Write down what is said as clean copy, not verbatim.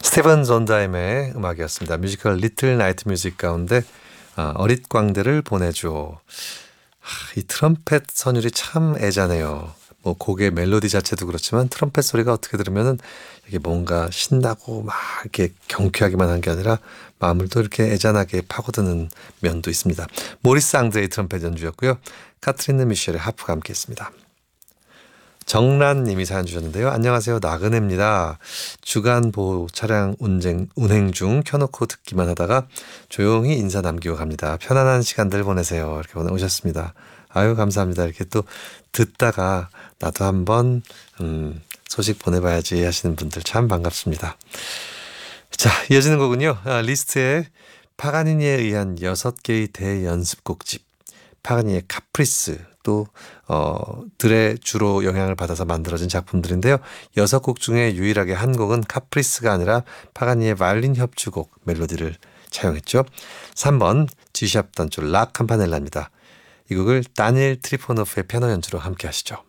스티븐 존다임의 음악이었습니다. 뮤지컬 리틀 나이트 뮤직 가운데 어릿광대를 보내줘. 이 트럼펫 선율이 참 애자네요. 뭐 곡의 멜로디 자체도 그렇지만 트럼펫 소리가 어떻게 들으면은 이게 뭔가 신나고 막 이렇게 경쾌하기만 한 게 아니라 마음을 또 이렇게 애잔하게 파고드는 면도 있습니다. 모리스 앙드레의 트럼펫 연주였고요. 카트린 미셸의 하프가 함께했습니다. 정란님이 사연 주셨는데요. 안녕하세요. 나그네입니다. 주간 보호 차량 운행 중 켜놓고 듣기만 하다가 조용히 인사 남기고 갑니다. 편안한 시간들 보내세요. 이렇게 오셨습니다. 아유 감사합니다. 이렇게 또 듣다가 나도 한번 소식 보내봐야지 하시는 분들 참 반갑습니다. 자, 이어지는 곡은요. 리스트에 파가니니에 의한 6개의 대연습곡집 파가니니의 카프리스 또 들의 주로 영향을 받아서 만들어진 작품들인데요. 6곡 중에 유일하게 한 곡은 카프리스가 아니라 파가니니의 바이올린 협주곡 멜로디를 차용했죠. 3번 G샵 단조 라 캠파넬라입니다. 이 곡을 다니엘 트리포노프의 피아노 연주로 함께 하시죠.